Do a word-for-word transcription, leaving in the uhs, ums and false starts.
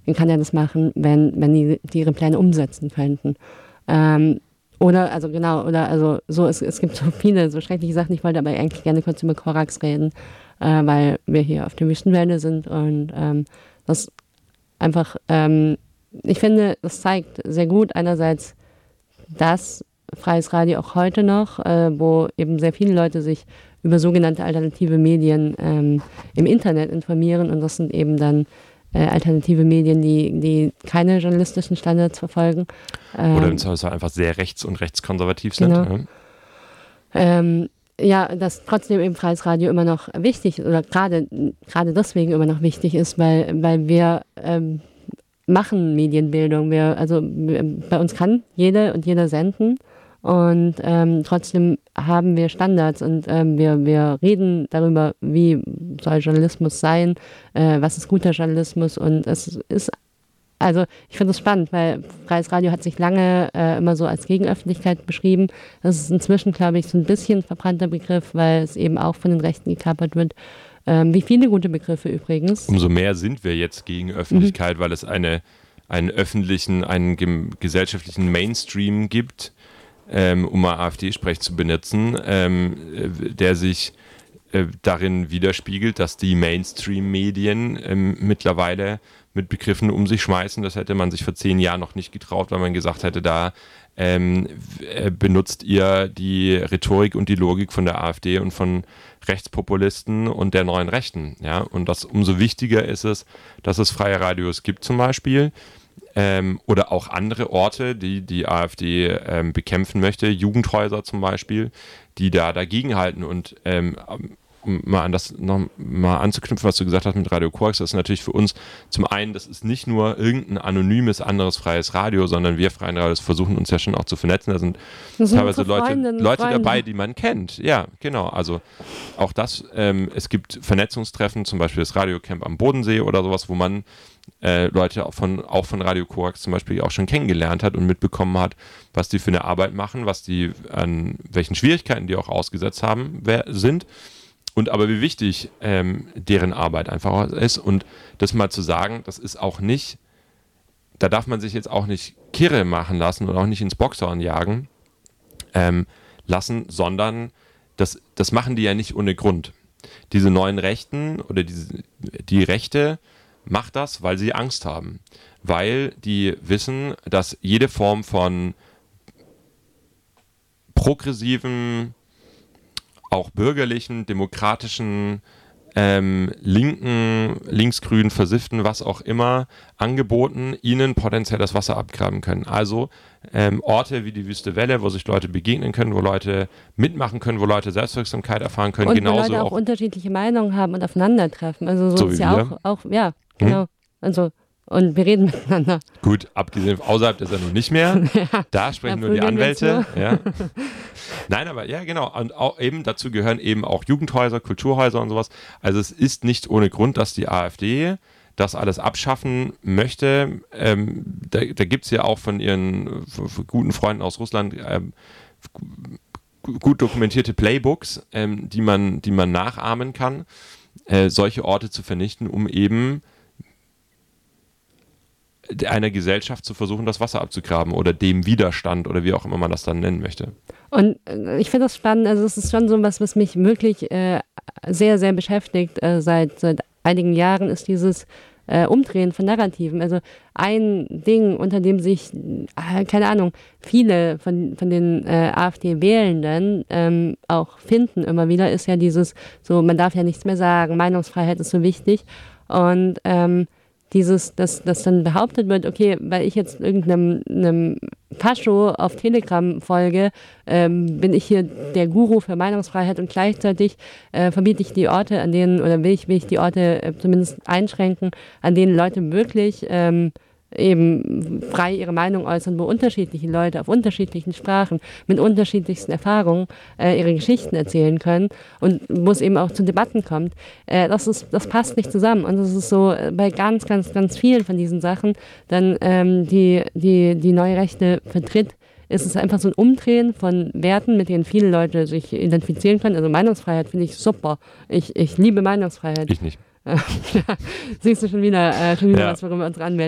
dann kann er das machen, wenn, wenn die, die ihre Pläne umsetzen könnten. Ähm, oder, also genau, oder also so, es, es gibt so viele so schreckliche Sachen. Ich wollte aber eigentlich gerne kurz über Korax reden, äh, weil wir hier auf der Wüstenwelle sind und ähm, das einfach, ähm, ich finde, das zeigt sehr gut einerseits, dass freies Radio auch heute noch, äh, wo eben sehr viele Leute sich über sogenannte alternative Medien ähm, im Internet informieren und das sind eben dann äh, alternative Medien, die, die keine journalistischen Standards verfolgen. Ähm, Oder im Zweifelsfall einfach sehr rechts- und rechtskonservativ sind. Genau. Ja. Ähm, ja, dass trotzdem eben freies Radio immer noch wichtig oder gerade gerade deswegen immer noch wichtig ist, weil, weil wir ähm, machen Medienbildung. Wir, also wir, bei uns kann jede und jeder senden und ähm, trotzdem haben wir Standards und ähm, wir, wir reden darüber, wie soll Journalismus sein, äh, was ist guter Journalismus und es ist, also ich finde es spannend, weil freies Radio hat sich lange äh, immer so als Gegenöffentlichkeit beschrieben. Das ist inzwischen, glaube ich, so ein bisschen ein verbrannter Begriff, weil es eben auch von den Rechten gekapert wird. Ähm, wie viele gute Begriffe übrigens. Umso mehr sind wir jetzt gegen Öffentlichkeit, mhm. weil es eine, einen öffentlichen, einen gem- gesellschaftlichen Mainstream gibt, ähm, um mal AfD-Sprech zu benutzen, ähm, der sich äh, darin widerspiegelt, dass die Mainstream-Medien ähm, mittlerweile mit Begriffen um sich schmeißen. Das hätte man sich vor zehn Jahren noch nicht getraut, weil man gesagt hätte, da ähm, benutzt ihr die Rhetorik und die Logik von der AfD und von Rechtspopulisten und der neuen Rechten. Ja? Und das umso wichtiger ist es, dass es freie Radios gibt zum Beispiel ähm, oder auch andere Orte, die die AfD ähm, bekämpfen möchte, Jugendhäuser zum Beispiel, die da dagegenhalten und ähm, um mal an das noch mal anzuknüpfen, was du gesagt hast mit Radio Korax, das ist natürlich für uns zum einen, das ist nicht nur irgendein anonymes, anderes freies Radio, sondern wir freien Radios versuchen uns ja schon auch zu vernetzen. Da sind, sind teilweise Leute, Leute dabei, die man kennt. Ja, genau. Also auch das, ähm, es gibt Vernetzungstreffen, zum Beispiel das Radiocamp am Bodensee oder sowas, wo man äh, Leute auch von, auch von Radio Korax zum Beispiel auch schon kennengelernt hat und mitbekommen hat, was die für eine Arbeit machen, was die an welchen Schwierigkeiten die auch ausgesetzt haben, wer, sind. Und aber wie wichtig ähm, deren Arbeit einfach ist und das mal zu sagen, das ist auch nicht, da darf man sich jetzt auch nicht kirre machen lassen und auch nicht ins Boxhorn jagen ähm, lassen, sondern das, das machen die ja nicht ohne Grund. Diese neuen Rechten oder diese, die Rechte macht das, weil sie Angst haben, weil die wissen, dass jede Form von progressiven, auch bürgerlichen, demokratischen, ähm, linken, linksgrünen, versifften, was auch immer, Angeboten ihnen potenziell das Wasser abgraben können. Also ähm, Orte wie die Wüste Welle, wo sich Leute begegnen können, wo Leute mitmachen können, wo Leute Selbstwirksamkeit erfahren können. Und genauso wo Leute auch, auch unterschiedliche Meinungen haben und aufeinandertreffen. Also so, so ist ja auch, auch, ja, genau. Hm? Also und wir reden miteinander. Gut, abgesehen außerhalb der Sendung nicht mehr. Ja, da sprechen ja, nur die Anwälte. Nur. Ja. Nein, aber ja, genau. Und auch eben dazu gehören eben auch Jugendhäuser, Kulturhäuser und sowas. Also es ist nicht ohne Grund, dass die AfD das alles abschaffen möchte. Ähm, da da gibt es ja auch von ihren von guten Freunden aus Russland ähm, gut dokumentierte Playbooks, ähm, die man, die man nachahmen kann, äh, solche Orte zu vernichten, um eben einer Gesellschaft zu versuchen, das Wasser abzugraben oder dem Widerstand oder wie auch immer man das dann nennen möchte. Und ich finde das spannend, also es ist schon so was, was mich wirklich äh, sehr, sehr beschäftigt äh, seit, seit einigen Jahren, ist dieses äh, Umdrehen von Narrativen. Also ein Ding, unter dem sich, äh, keine Ahnung, viele von, von den äh, AfD-Wählenden ähm, auch finden immer wieder, ist ja dieses, so man darf ja nichts mehr sagen, Meinungsfreiheit ist so wichtig und ähm, dieses, dass, dass dann behauptet wird, okay, weil ich jetzt irgendeinem einem Fascho auf Telegram folge, ähm, bin ich hier der Guru für Meinungsfreiheit und gleichzeitig äh, verbiete ich die Orte, an denen, oder will ich, will ich die Orte äh, zumindest einschränken, an denen Leute wirklich ähm, eben frei ihre Meinung äußern, wo unterschiedliche Leute auf unterschiedlichen Sprachen mit unterschiedlichsten Erfahrungen äh, ihre Geschichten erzählen können und wo es eben auch zu Debatten kommt. Äh, das ist, das passt nicht zusammen und das ist so bei ganz, ganz, ganz vielen von diesen Sachen, dann ähm, die, die, die neue Rechte vertritt, ist es einfach so ein Umdrehen von Werten, mit denen viele Leute sich identifizieren können. Also Meinungsfreiheit finde ich super. Ich, ich liebe Meinungsfreiheit. Ich nicht. Ja, siehst du schon wieder, äh, schon wieder ja. was, worum wir uns anmelden.